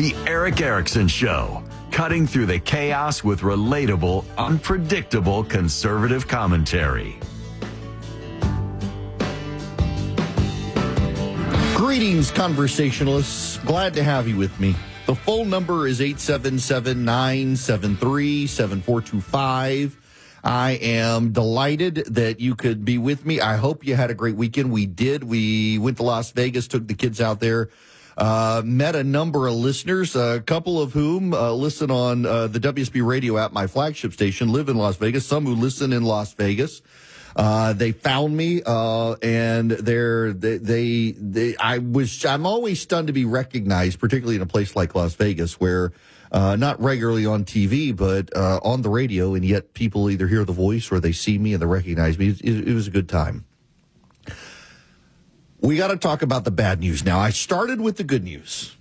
The Eric Erickson Show, cutting through the chaos with relatable, unpredictable conservative commentary. Greetings, conversationalists. Glad to have you with me. The phone number is 877-973-7425. I am delighted that you could be with me. I hope you had a great weekend. We did. We went to Las Vegas, took the kids out there, met a number of listeners, a couple of whom listen on the WSB radio app, my flagship station, live in Las Vegas, some who listen in Las Vegas. They found me, and I'm always stunned to be recognized, particularly in a place like Las Vegas, where not regularly on TV, but on the radio, and yet people either hear the voice or they see me and they recognize me. It was a good time. We got to talk about the bad news now. I started with the good news.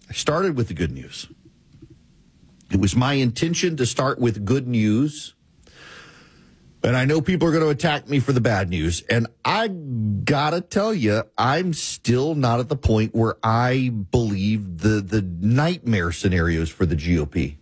It was my intention to start with good news. And I know people are going to attack me for the bad news. And I got to tell you, I'm still not at the point where I believe the nightmare scenarios for the GOP.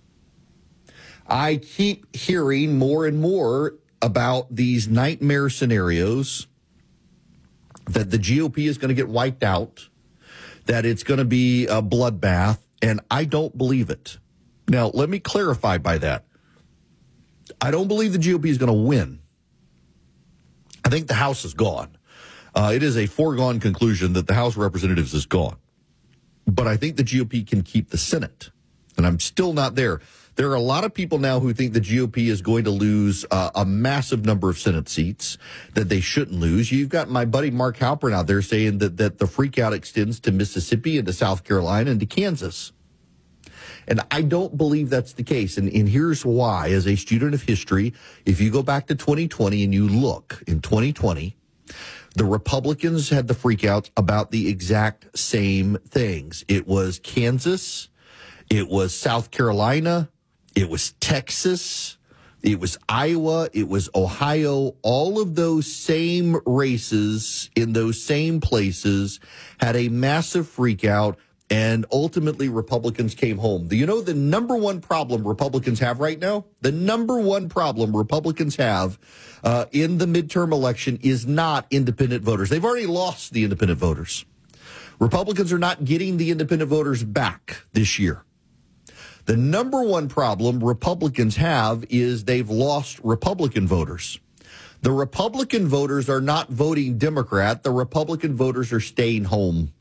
I keep hearing more and more about these nightmare scenarios, that the GOP is going to get wiped out, that it's going to be a bloodbath, and I don't believe it. Now, let me clarify by that. I don't believe the GOP is going to win. I think the House is gone. It is a foregone conclusion that the House of Representatives is gone. But I think the GOP can keep the Senate. And I'm still not there. There are a lot of people now who think the GOP is going to lose a massive number of Senate seats that they shouldn't lose. You've got my buddy Mark Halpern out there saying that the freakout extends to Mississippi and to South Carolina and to Kansas. And I don't believe that's the case. And here's why. As a student of history, if you go back to 2020 and you look in 2020, the Republicans had the freakouts about the exact same things. It was Kansas. It was South Carolina. It was Texas. It was Iowa. It was Ohio. All of those same races in those same places had a massive freakout. And ultimately, Republicans came home. You know, the number one problem Republicans have right now, the number one problem Republicans have in the midterm election is not independent voters. They've already lost the independent voters. Republicans are not getting the independent voters back this year. The number one problem Republicans have is they've lost Republican voters. The Republican voters are not voting Democrat. The Republican voters are staying home.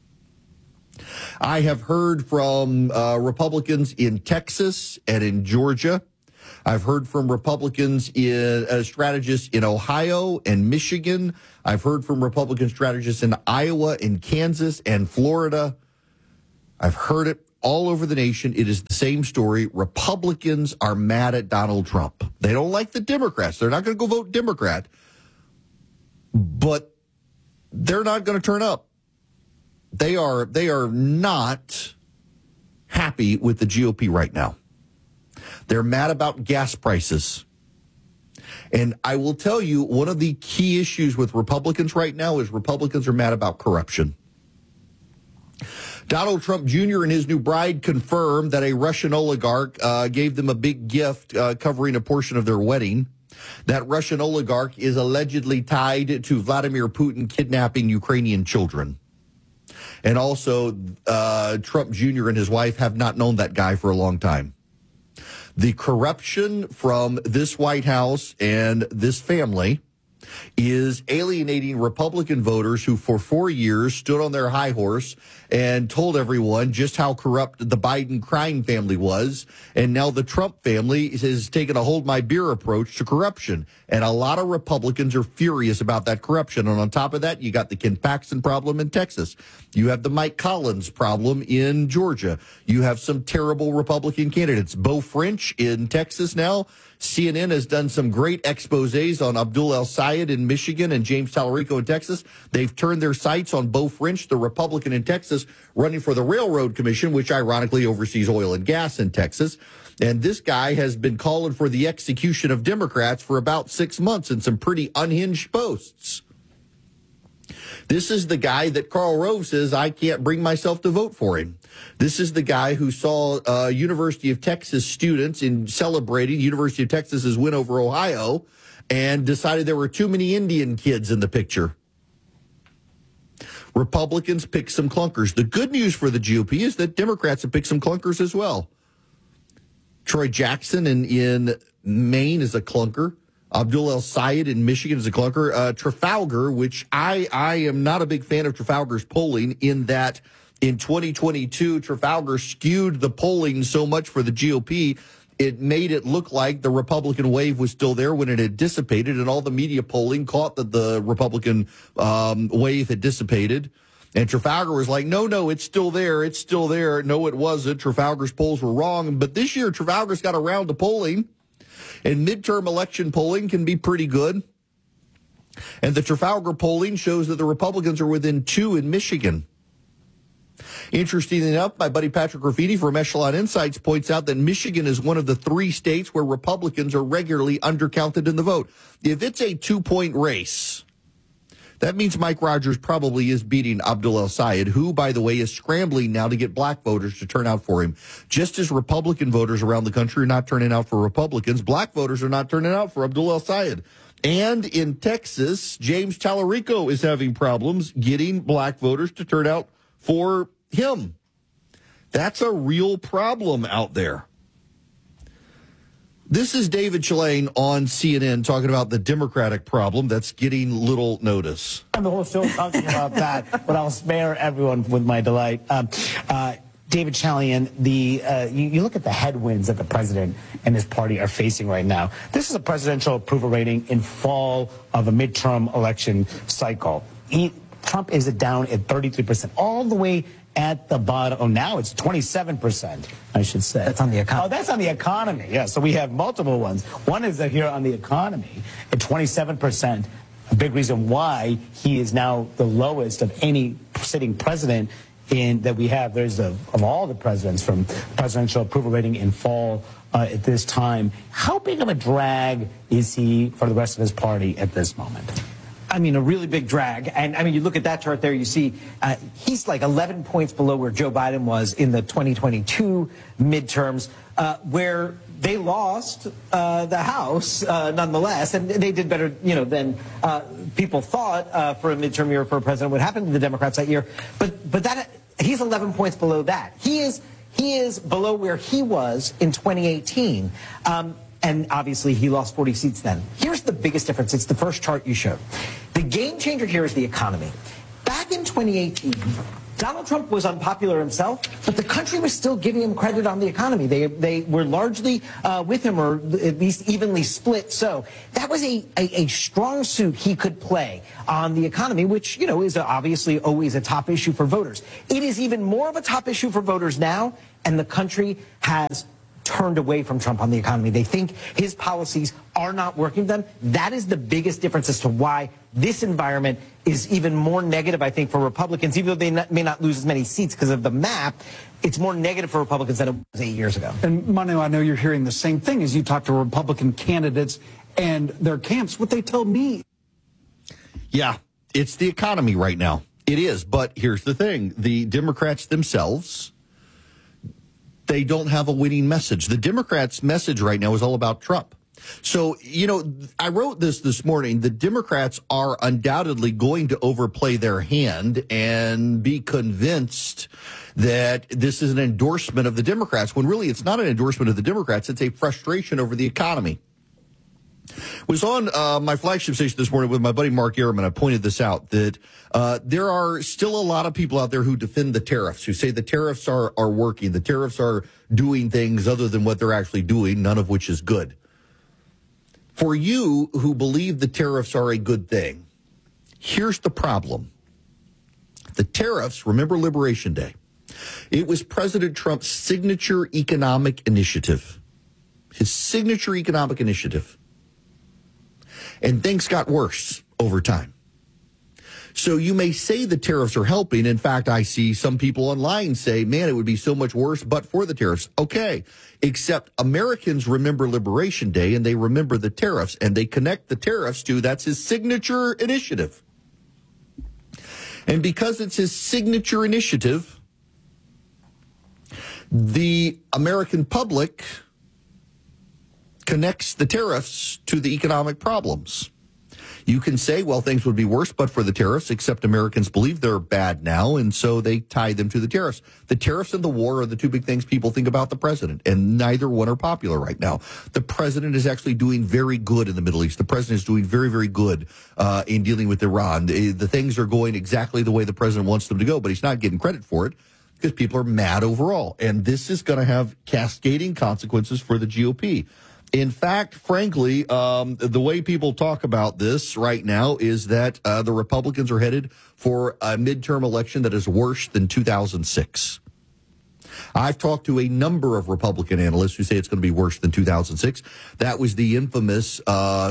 I have heard from Republicans in Texas and in Georgia. I've heard from Republicans strategists in Ohio and Michigan. I've heard from Republican strategists in Iowa and Kansas and Florida. I've heard it all over the nation. It is the same story. Republicans are mad at Donald Trump. They don't like the Democrats. They're not going to go vote Democrat, but they're not going to turn up. They are not happy with the GOP right now. They're mad about gas prices. And I will tell you, one of the key issues with Republicans right now is Republicans are mad about corruption. Donald Trump Jr. and his new bride confirmed that a Russian oligarch gave them a big gift covering a portion of their wedding. That Russian oligarch is allegedly tied to Vladimir Putin kidnapping Ukrainian children. And also, Trump Jr. and his wife have not known that guy for a long time. The corruption from this White House and this family is alienating Republican voters who for 4 years stood on their high horse and told everyone just how corrupt the Biden crime family was. And now the Trump family has taken a hold my beer approach to corruption. And a lot of Republicans are furious about that corruption. And on top of that, you got the Ken Paxton problem in Texas. You have the Mike Collins problem in Georgia. You have some terrible Republican candidates. Beau French in Texas now. CNN has done some great exposés on Abdul El Sayed in Michigan and James Tallarico in Texas. They've turned their sights on Beau French, the Republican in Texas, running for the Railroad Commission, which ironically oversees oil and gas in Texas. And this guy has been calling for the execution of Democrats for about 6 months in some pretty unhinged posts. This is the guy that Karl Rove says, I can't bring myself to vote for him. This is the guy who saw University of Texas students in celebrating University of Texas's win over Ohio and decided there were too many Indian kids in the picture. Republicans picked some clunkers. The good news for the GOP is that Democrats have picked some clunkers as well. Troy Jackson in Maine is a clunker. Abdul El-Sayed in Michigan is a clunker. Trafalgar, which I am not a big fan of Trafalgar's polling in that in 2022, Trafalgar skewed the polling so much for the GOP, it made it look like the Republican wave was still there when it had dissipated, and all the media polling caught that the Republican wave had dissipated. And Trafalgar was like, no, it's still there. It's still there. No, it wasn't. Trafalgar's polls were wrong. But this year, Trafalgar's got around to polling, and midterm election polling can be pretty good. And the Trafalgar polling shows that the Republicans are within 2 in Michigan. Interestingly enough, my buddy Patrick Raffini from Echelon Insights points out that Michigan is one of the 3 states where Republicans are regularly undercounted in the vote. If it's a 2-point race, that means Mike Rogers probably is beating Abdul El-Sayed, who, by the way, is scrambling now to get black voters to turn out for him. Just as Republican voters around the country are not turning out for Republicans, black voters are not turning out for Abdul El-Sayed. And in Texas, James Tallarico is having problems getting black voters to turn out for him. That's a real problem out there. This is David Chalain on CNN talking about the Democratic problem that's getting little notice. I'm the whole show talking about that, but I'll spare everyone with my delight. David Chalain, you look at the headwinds that the president and his party are facing right now. This is a presidential approval rating in fall of a midterm election cycle. Trump is down at 33%, all the way at the bottom. Oh, now it's 27%, I should say. That's on the economy. Oh, that's on the economy. Yeah, so we have multiple ones. One is here on the economy at 27%. A big reason why he is now the lowest of any sitting president that we have. There's of all the presidents from presidential approval rating in fall at this time. How big of a drag is he for the rest of his party at this moment? I mean, a really big drag. And, I mean, you look at that chart there, you see he's like 11 points below where Joe Biden was in the 2022 midterms, where they lost the House nonetheless, and they did better, than people thought for a midterm year for a president would happen to the Democrats that year. But that he's 11 points below that. He is below where he was in 2018. And obviously, he lost 40 seats then. Here's the biggest difference. It's the first chart you showed. The game changer here is the economy. Back in 2018, Donald Trump was unpopular himself, but the country was still giving him credit on the economy. They were largely with him, or at least evenly split. So that was a strong suit he could play on the economy, which, is obviously always a top issue for voters. It is even more of a top issue for voters now, and the country has turned away from Trump on the economy. They think his policies are not working for them. That is the biggest difference as to why this environment is even more negative, I think, for Republicans. Even though they may not lose as many seats because of the map, it's more negative for Republicans than it was 8 years ago. And Manu, I know you're hearing the same thing as you talk to Republican candidates and their camps. What they tell me. Yeah, it's the economy right now. It is. But here's the thing. The Democrats themselves, they don't have a winning message. The Democrats' message right now is all about Trump. So, I wrote this morning. The Democrats are undoubtedly going to overplay their hand and be convinced that this is an endorsement of the Democrats, when really it's not an endorsement of the Democrats. It's a frustration over the economy. Was on my flagship station this morning with my buddy Mark Ehrman. I pointed this out, that there are still a lot of people out there who defend the tariffs, who say the tariffs are working. The tariffs are doing things other than what they're actually doing, none of which is good. For you who believe the tariffs are a good thing, here's the problem. The tariffs, remember Liberation Day, it was President Trump's signature economic initiative. His signature economic initiative. And things got worse over time. So you may say the tariffs are helping. In fact, I see some people online say, man, it would be so much worse but for the tariffs. Okay, except Americans remember Liberation Day and they remember the tariffs, and they connect the tariffs to that's his signature initiative. And because it's his signature initiative, the American public connects the tariffs to the economic problems. You can say, well, things would be worse but for the tariffs, except Americans believe they're bad now, and so they tie them to the tariffs. The tariffs and the war are the two big things people think about the president, and neither one are popular right now. The president is actually doing very good in the Middle East. The president is doing very, very good in dealing with Iran. The things are going exactly the way the president wants them to go, but he's not getting credit for it because people are mad overall. And this is going to have cascading consequences for the GOP. In fact, frankly, the way people talk about this right now is that the Republicans are headed for a midterm election that is worse than 2006. I've talked to a number of Republican analysts who say it's going to be worse than 2006. That was the infamous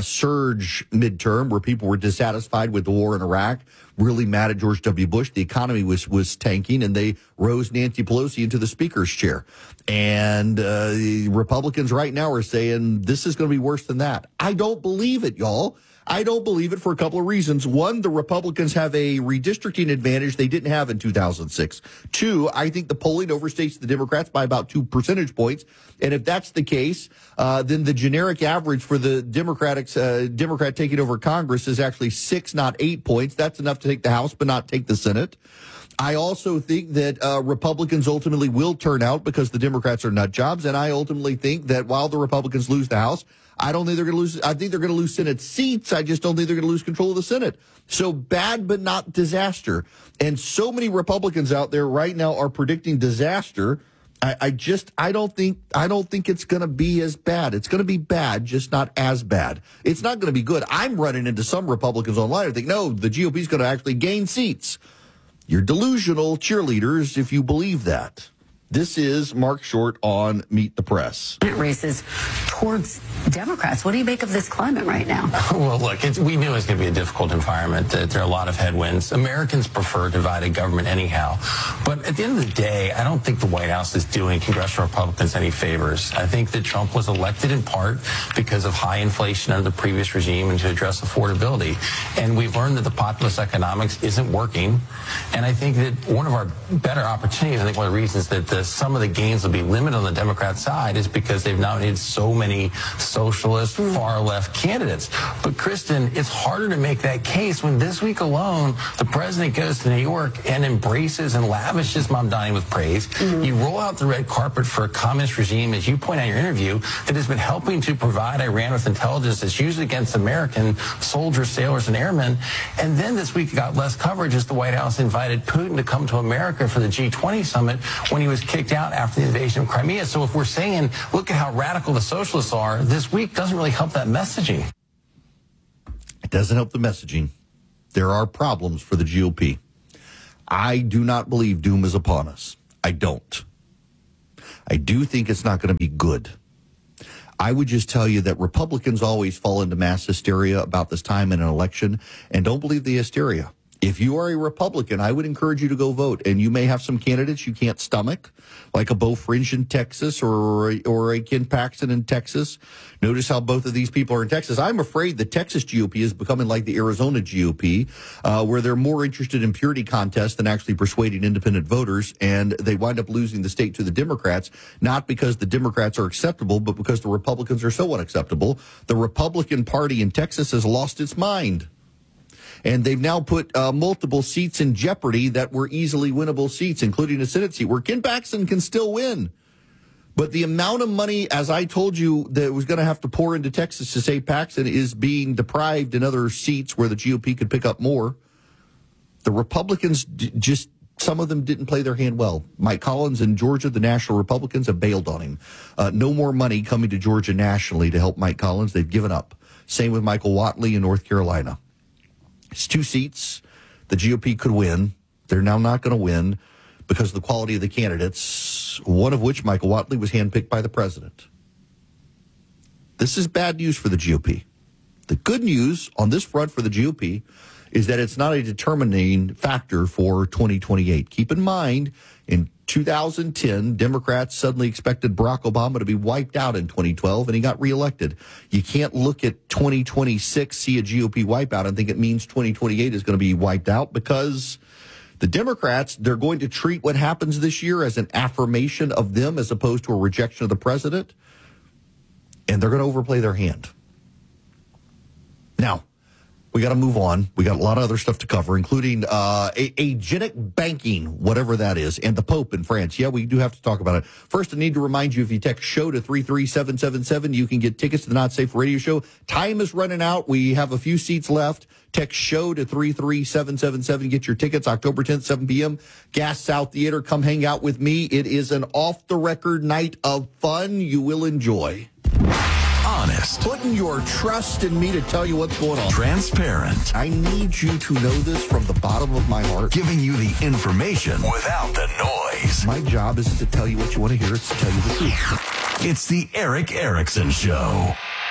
surge midterm where people were dissatisfied with the war in Iraq, really mad at George W. Bush. The economy was tanking, and they rose Nancy Pelosi into the speaker's chair. And the Republicans right now are saying this is going to be worse than that. I don't believe it, y'all. I don't believe it for a couple of reasons. One, the Republicans have a redistricting advantage they didn't have in 2006. Two, I think the polling overstates the Democrats by about 2 percentage points. And if that's the case, then the generic average for the Democrat taking over Congress is actually 6, not 8 points. That's enough to take the House, but not take the Senate. I also think that Republicans ultimately will turn out because the Democrats are nut jobs. And I ultimately think that while the Republicans lose the House, I don't think they're going to lose. I think they're going to lose Senate seats. I just don't think they're going to lose control of the Senate. So bad, but not disaster. And so many Republicans out there right now are predicting disaster. I don't think it's going to be as bad. It's going to be bad, just not as bad. It's not going to be good. I'm running into some Republicans online who think, no, the GOP is going to actually gain seats. You're delusional cheerleaders if you believe that. This is Mark Short on Meet the Press. Races towards Democrats. What do you make of this climate right now? Well, look, we knew it was going to be a difficult environment. That there are a lot of headwinds. Americans prefer divided government anyhow. But at the end of the day, I don't think the White House is doing congressional Republicans any favors. I think that Trump was elected in part because of high inflation under the previous regime and to address affordability. And we've learned that the populist economics isn't working. And I think that one of our better opportunities, I think one of the reasons that some of the gains will be limited on the Democrat side is because they've nominated so many socialist, far-left candidates. But, Kristen, it's harder to make that case when this week alone the president goes to New York and embraces and lavishes Mamdani with praise. You roll out the red carpet for a communist regime, as you point out in your interview, that has been helping to provide Iran with intelligence that's used against American soldiers, sailors, and airmen. And then this week it got less coverage as the White House invited Putin to come to America for the G20 summit when he was kicked out after the invasion of Crimea. So if we're saying, look at how radical the socialists are, this week doesn't really help that messaging. It doesn't help the messaging. There are problems for the GOP. I do not believe doom is upon us. I don't. I do think it's not going to be good. I would just tell you that Republicans always fall into mass hysteria about this time in an election, and don't believe the hysteria. If you are a Republican, I would encourage you to go vote. And you may have some candidates you can't stomach, like a Beau Frage in Texas or a Ken Paxton in Texas. Notice how both of these people are in Texas. I'm afraid the Texas GOP is becoming like the Arizona GOP, where they're more interested in purity contests than actually persuading independent voters. And they wind up losing the state to the Democrats, not because the Democrats are acceptable, but because the Republicans are so unacceptable. The Republican Party in Texas has lost its mind. And they've now put multiple seats in jeopardy that were easily winnable seats, including a Senate seat where Ken Paxton can still win. But the amount of money, as I told you, that was going to have to pour into Texas to save Paxton is being deprived in other seats where the GOP could pick up more. The Republicans just, some of them didn't play their hand well. Mike Collins in Georgia, the National Republicans have bailed on him. No more money coming to Georgia nationally to help Mike Collins. They've given up. Same with Michael Whatley in North Carolina. It's 2 seats the GOP could win. They're now not going to win because of the quality of the candidates, one of which, Michael Whatley, was handpicked by the president. This is bad news for the GOP. The good news on this front for the GOP is that it's not a determining factor for 2028. Keep in mind, in 2010, Democrats suddenly expected Barack Obama to be wiped out in 2012, and he got reelected. You can't look at 2026, see a GOP wipeout, and think it means 2028 is going to be wiped out because The Democrats, they're going to treat what happens this year as an affirmation of them as opposed to a rejection of the president. And they're going to overplay their hand. Now, we got to move on. We got a lot of other stuff to cover, including agenic banking, whatever that is, and the Pope in France. Yeah, we do have to talk about it. First, I need to remind you, if you text SHOW to 33777, you can get tickets to the Not Safe Radio Show. Time is running out. We have a few seats left. Text SHOW to 33777. Get your tickets October 10th, 7 p.m. Gas South Theater. Come hang out with me. It is an off-the-record night of fun you will enjoy. Honest. Putting your trust in me to tell you what's going on. Transparent. I need you to know this from the bottom of my heart. Giving you the information without the noise. My job isn't to tell you what you want to hear. It's to tell you the truth. It's the Erick Erickson Show.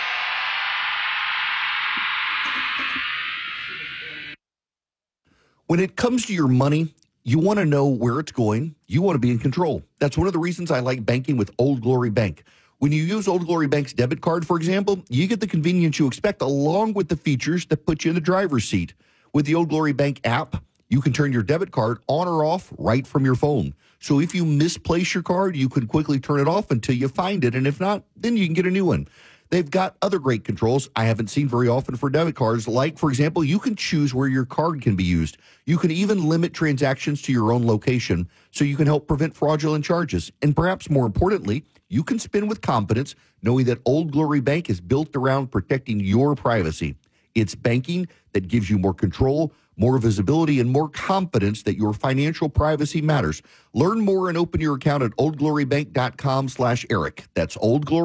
When it comes to your money, you want to know where it's going. You want to be in control. That's one of the reasons I like banking with Old Glory Bank. When you use Old Glory Bank's debit card, for example, you get the convenience you expect along with the features that put you in the driver's seat. With the Old Glory Bank app, you can turn your debit card on or off right from your phone. So if you misplace your card, you can quickly turn it off until you find it. And if not, then you can get a new one. They've got other great controls I haven't seen very often for debit cards. Like, for example, you can choose where your card can be used. You can even limit transactions to your own location so you can help prevent fraudulent charges. And perhaps more importantly, you can spend with confidence knowing that Old Glory Bank is built around protecting your privacy. It's banking that gives you more control, more visibility, and more confidence that your financial privacy matters. Learn more and open your account at oldglorybank.com/Eric. That's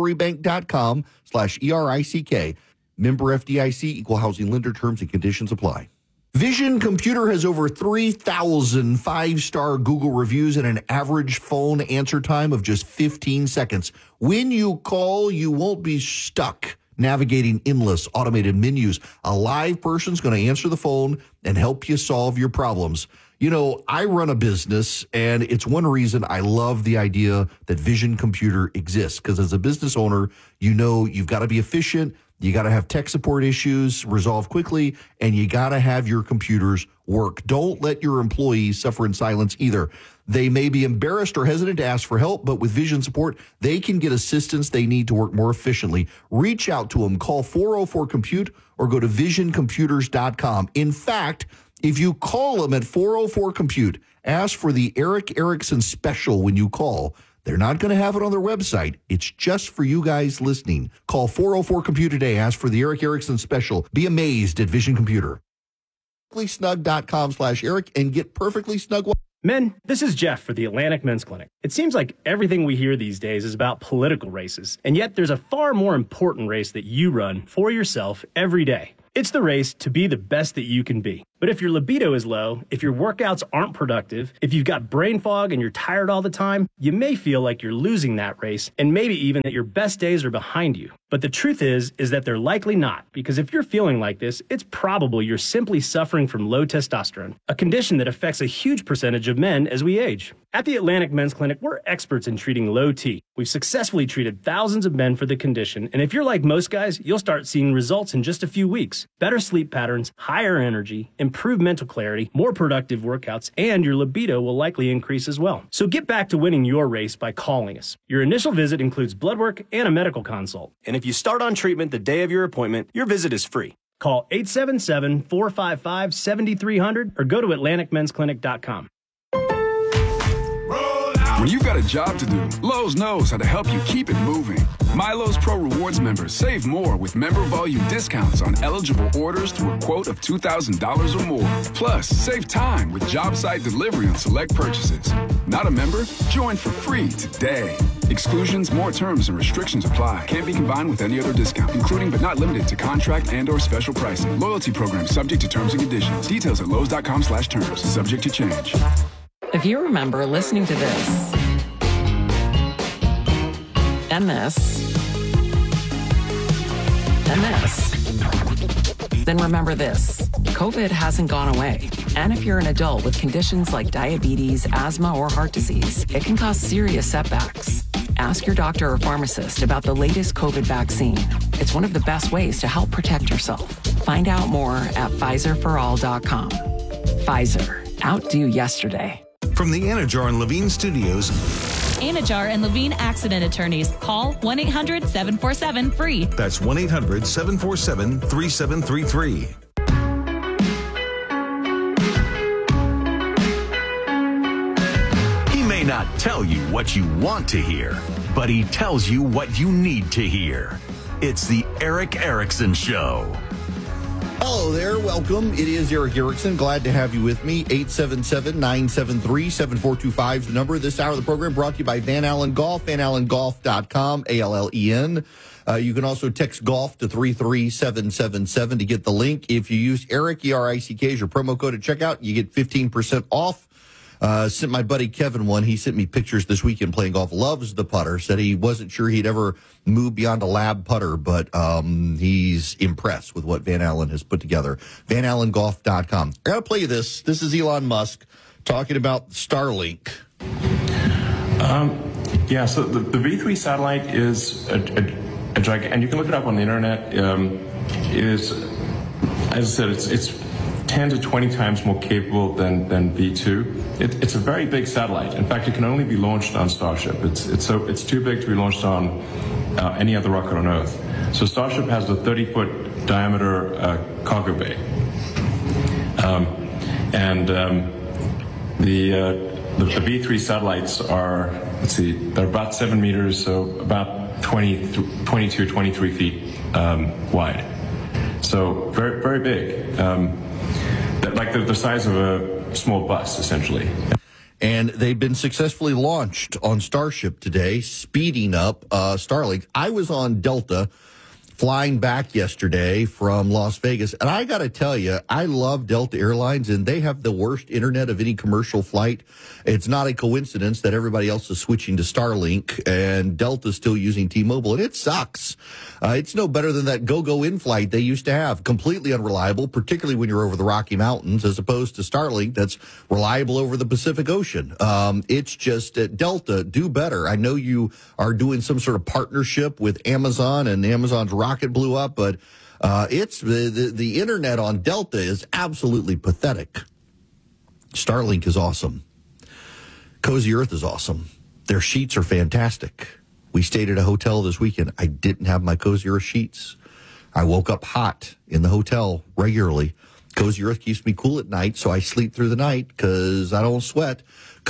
oldglorybank.com/ERICK. Member FDIC, equal housing lender. Terms and conditions apply. Vision Computer has over 3,000 five-star Google reviews and an average phone answer time of just 15 seconds. When you call, you won't be stuck navigating endless automated menus. A live person's going to answer the phone and help you solve your problems. You know, I run a business, and it's one reason I love the idea that Vision Computer exists, because as a business owner, you know you've got to be efficient. You got to have tech support issues resolved quickly, and you got to have your computers work. Don't let your employees suffer in silence either. They may be embarrassed or hesitant to ask for help, but with Vision support, they can get assistance they need to work more efficiently. Reach out to them. Call 404-COMPUTE or go to visioncomputers.com. In fact, if you call them at 404-COMPUTE, ask for the Erick Erickson special when you call. They're not going to have it on their website. It's just for you guys listening. Call 404-COMPUTE today. Ask for the Erick Erickson special. Be amazed at Vision Computer. Perfectlysnug.com/Eric and get perfectly snug. Men, this is Jeff for the Atlantic Men's Clinic. It seems like everything we hear these days is about political races, and yet there's a far more important race that you run for yourself every day. It's the race to be the best that you can be. But if your libido is low, if your workouts aren't productive, if you've got brain fog and you're tired all the time, you may feel like you're losing that race, and maybe even that your best days are behind you. But the truth is that they're likely not, because if you're feeling like this, it's probable you're simply suffering from low testosterone, a condition that affects a huge percentage of men as we age. At the Atlantic Men's Clinic, we're experts in treating low T. We've successfully treated thousands of men for the condition, and if you're like most guys, you'll start seeing results in just a few weeks. Better sleep patterns, higher energy, improved mental clarity, more productive workouts, and your libido will likely increase as well. So get back to winning your race by calling us. Your initial visit includes blood work and a medical consult. And if you start on treatment the day of your appointment, your visit is free. Call 877-455-7300 or go to AtlanticMen'sClinic.com. When you've got a job to do, Lowe's knows how to help you keep it moving. MyLowe's Pro Rewards members save more with member volume discounts on eligible orders through a quote of $2,000 or more. Plus, save time with job site delivery on select purchases. Not a member? Join for free today. Exclusions, more terms, and restrictions apply. Can't be combined with any other discount, including but not limited to contract and/or special pricing. Loyalty program subject to terms and conditions. Details at Lowe's.com/terms. Subject to change. If you remember listening to this, and this, and this, then remember this. COVID hasn't gone away. And if you're an adult with conditions like diabetes, asthma, or heart disease, it can cause serious setbacks. Ask your doctor or pharmacist about the latest COVID vaccine. It's one of the best ways to help protect yourself. Find out more at Pfizerforall.com. Pfizer. Outdo yesterday. From the Anajar and Levine Studios, Anajar and Levine Accident Attorneys. Call 1-800-747-FREE. That's 1-800-747-3733. He may not tell you what you want to hear, but he tells you what you need to hear. It's the Erick Erickson Show. Hello there. Welcome. It is Erick Erickson. Glad to have you with me. 877-973-7425 is the number. This hour of the program brought to you by Van Allen Golf, vanallengolf.com, ALLEN. You can also text golf to 33777 to get the link. If you use Erick, E-R-I-C-K, as your promo code at checkout, you get 15% off. Sent my buddy Kevin one. He sent me pictures this weekend playing golf. Loves the putter. Said he wasn't sure he'd ever move beyond a lab putter, but he's impressed with what Van Allen has put together. vanallengolf.com. I got to play you this. This is Elon Musk talking about Starlink. Yeah, so the V3 satellite is a gigantic, and you can look it up on the internet. Is, as I said, it's 10 to 20 times more capable than V2. It's a very big satellite. In fact, it can only be launched on Starship. It's too big to be launched on any other rocket on Earth. So Starship has a 30-foot diameter cargo bay, the V3 satellites are, they're about 7 meters, so about 22, 23 feet wide. So very, very big. Like the size of a small bus, essentially. And they've been successfully launched on Starship today, speeding up Starlink. I was on Delta flying back yesterday from Las Vegas, and I got to tell you, I love Delta Airlines, and they have the worst internet of any commercial flight. It's not a coincidence that everybody else is switching to Starlink, and Delta's still using T-Mobile, and it sucks. It's no better than that go-go in-flight they used to have. Completely unreliable, particularly when you're over the Rocky Mountains, as opposed to Starlink that's reliable over the Pacific Ocean. It's just Delta, do better. I know you are doing some sort of partnership with Amazon, and Amazon's rocket blew up, but it's the internet on Delta is absolutely pathetic. Starlink is awesome. Cozy Earth is awesome. Their sheets are fantastic. We stayed at a hotel this weekend. I didn't have my Cozy Earth sheets. I woke up hot in the hotel regularly. Cozy Earth keeps me cool at night, so I sleep through the night because I don't sweat.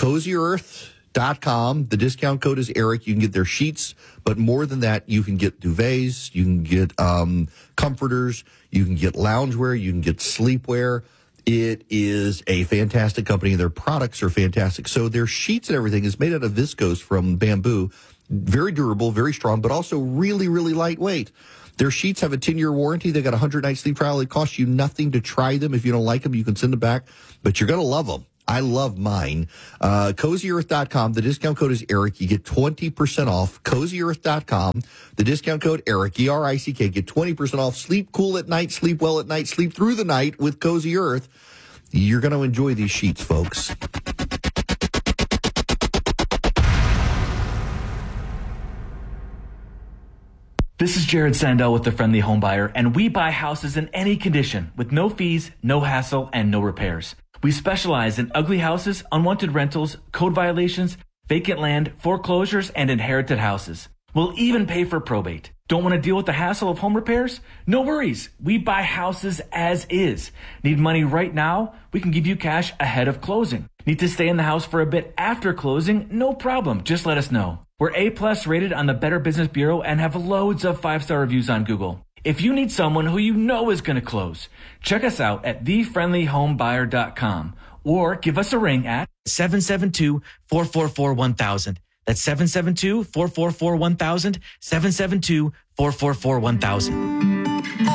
CozyEarth.com. The discount code is Eric. You can get their sheets, but more than that, you can get duvets, you can get comforters, you can get loungewear, you can get sleepwear. It is a fantastic company, and their products are fantastic. So their sheets and everything is made out of viscose from bamboo. Very durable, very strong, but also really, really lightweight. Their sheets have a 10-year warranty. They got a 100-night sleep trial. It costs you nothing to try them. If you don't like them, you can send them back, but you're going to love them. I love mine. CozyEarth.com. The discount code is Eric. You get 20% off. CozyEarth.com. The discount code Eric, E-R-I-C-K. Get 20% off. Sleep cool at night. Sleep well at night. Sleep through the night with Cozy Earth. You're going to enjoy these sheets, folks. This is Jared Sandell with The Friendly Home Buyer, and we buy houses in any condition with no fees, no hassle, and no repairs. We specialize in ugly houses, unwanted rentals, code violations, vacant land, foreclosures, and inherited houses. We'll even pay for probate. Don't want to deal with the hassle of home repairs? No worries. We buy houses as is. Need money right now? We can give you cash ahead of closing. Need to stay in the house for a bit after closing? No problem. Just let us know. We're A+ rated on the Better Business Bureau and have loads of 5-star reviews on Google. If you need someone who you know is going to close, check us out at thefriendlyhomebuyer.com or give us a ring at 772-444-1000. That's 772-444-1000, 772-444-1000.